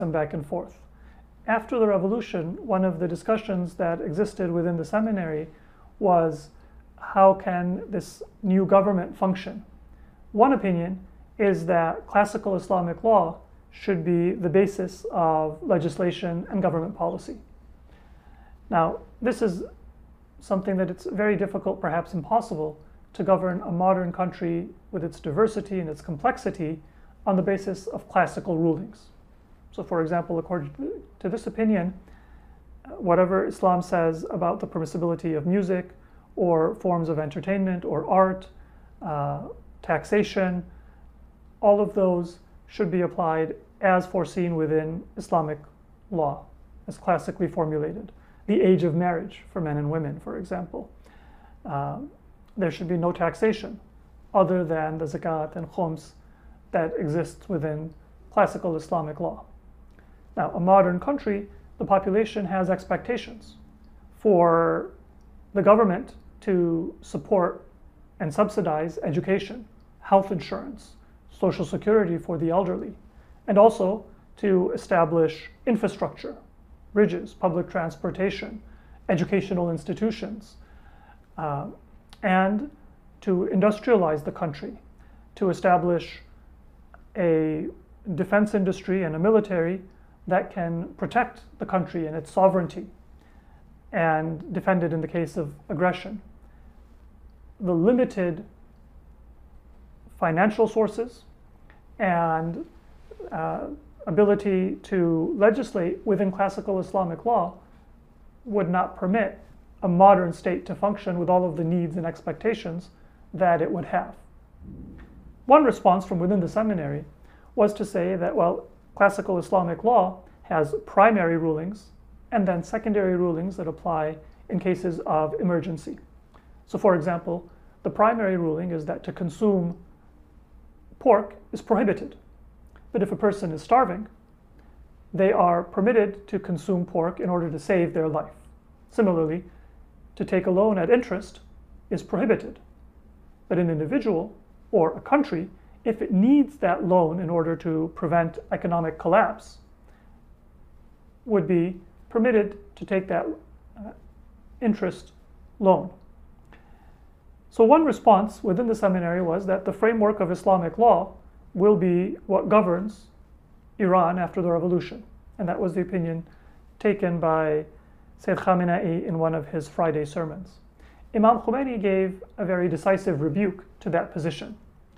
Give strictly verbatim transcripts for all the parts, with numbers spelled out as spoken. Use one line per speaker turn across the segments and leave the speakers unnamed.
and back and forth. After the revolution, one of the discussions that existed within the seminary was how can this new government function? One opinion is that classical Islamic law should be the basis of legislation and government policy. Now, this is something that it's very difficult, perhaps impossible, to govern a modern country with its diversity and its complexity on the basis of classical rulings. So, for example, according to this opinion, whatever Islam says about the permissibility of music or forms of entertainment or art, uh, taxation, all of those should be applied as foreseen within Islamic law, as classically formulated. The age of marriage for men and women, for example. Uh, there should be no taxation other than the zakat and khums that exists within classical Islamic law. Now, a modern country, the population has expectations for the government to support and subsidize education, health insurance, social security for the elderly, and also to establish infrastructure, bridges, public transportation, educational institutions, uh, and to industrialize the country, to establish a defense industry and a military that can protect the country and its sovereignty and defend it in the case of aggression. The limited financial sources and uh, ability to legislate within classical Islamic law would not permit a modern state to function with all of the needs and expectations that it would have. One response from within the seminary was to say that, well, classical Islamic law has primary rulings and then secondary rulings that apply in cases of emergency. So, for example, the primary ruling is that to consume pork is prohibited. But if a person is starving, they are permitted to consume pork in order to save their life. Similarly, to take a loan at interest is prohibited. But an individual or a country, if it needs that loan in order to prevent economic collapse, would be permitted to take that uh, interest loan. So one response within the seminary was that the framework of Islamic law will be what governs Iran after the revolution. And that was the opinion taken by Sayyid Khamenei in one of his Friday sermons. Imam Khomeini gave a very decisive rebuke to that position.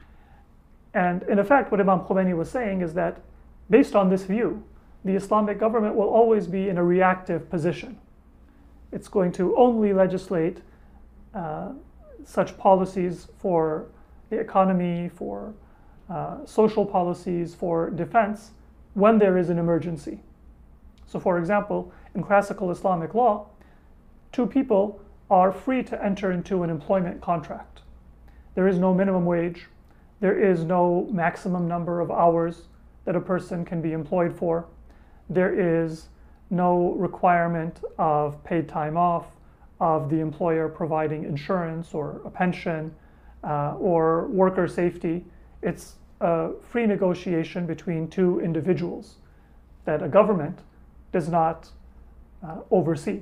And in effect, what Imam Khomeini was saying is that based on this view, the Islamic government will always be in a reactive position. It's going to only legislate uh, such policies for the economy, for uh, social policies, for defense, when there is an emergency. So for example, in classical Islamic law, two people are free to enter into an employment contract. There is no minimum wage. There is no maximum number of hours that a person can be employed for. There is no requirement of paid time off, of the employer providing insurance or a pension uh, or worker safety. It's a free negotiation between two individuals that a government does not uh, oversee.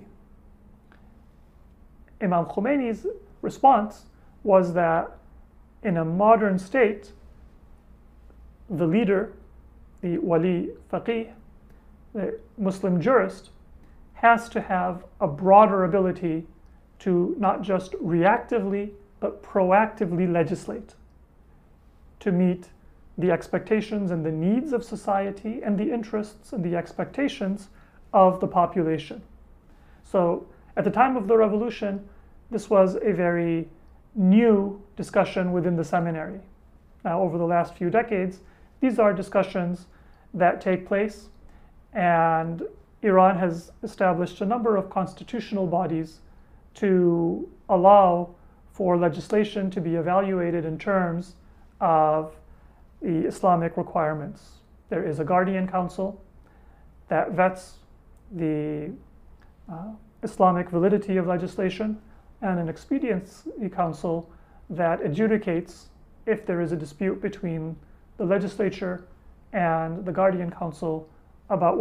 Imam Khomeini's response was that in a modern state, the leader, the wali faqih, the Muslim jurist, has to have a broader ability to not just reactively, but proactively legislate to meet the expectations and the needs of society and the interests and the expectations of the population. So at the time of the revolution, this was a very new discussion within the seminary. Now, over the last few decades, these are discussions that take place, and Iran has established a number of constitutional bodies to allow for legislation to be evaluated in terms of the Islamic requirements. There is a Guardian Council that vets the uh, Islamic validity of legislation, and an Expediency Council that adjudicates if there is a dispute between the legislature and the Guardian Council about